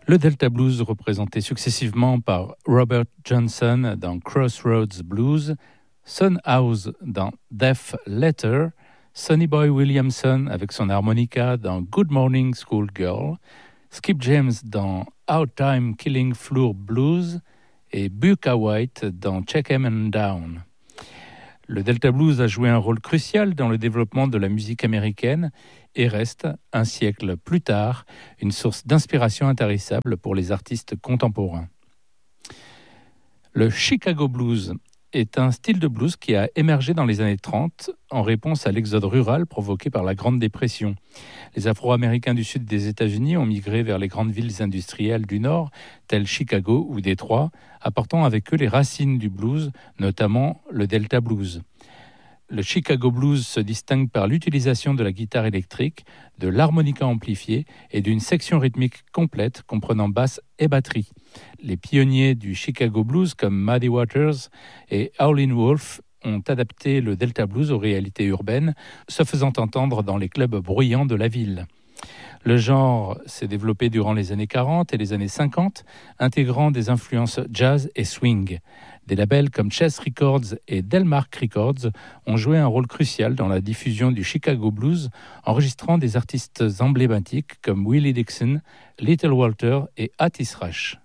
Le Delta Blues, représenté successivement par Robert Johnson dans Crossroads Blues, Son House dans Def Letter, Sonny Boy Williamson avec son harmonica dans Good Morning Schoolgirl, Skip James dans Our Time Killing Floor Blues et Bukka White dans Check 'Em and Down. Le Delta Blues a joué un rôle crucial dans le développement de la musique américaine et reste, un siècle plus tard, une source d'inspiration intarissable pour les artistes contemporains. Le Chicago Blues est un style de blues qui a émergé dans les années 30 en réponse à l'exode rural provoqué par la Grande Dépression. Les Afro-Américains du sud des États-Unis ont migré vers les grandes villes industrielles du nord, telles Chicago ou Détroit, apportant avec eux les racines du blues, notamment le Delta Blues. Le Chicago Blues se distingue par l'utilisation de la guitare électrique, de l'harmonica amplifié et d'une section rythmique complète comprenant basse et batterie. Les pionniers du Chicago Blues comme Muddy Waters et Howlin' Wolf ont adapté le Delta Blues aux réalités urbaines, se faisant entendre dans les clubs bruyants de la ville. Le genre s'est développé durant les années 40 et les années 50, intégrant des influences jazz et swing. Des labels comme Chess Records et Delmark Records ont joué un rôle crucial dans la diffusion du Chicago Blues, enregistrant des artistes emblématiques comme Willie Dixon, Little Walter et Otis Rush.